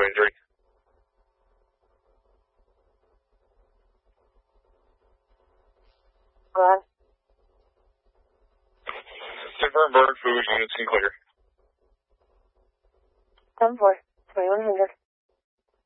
injury. Go on. Confirm bird food, units can clear. 10-4, 2100.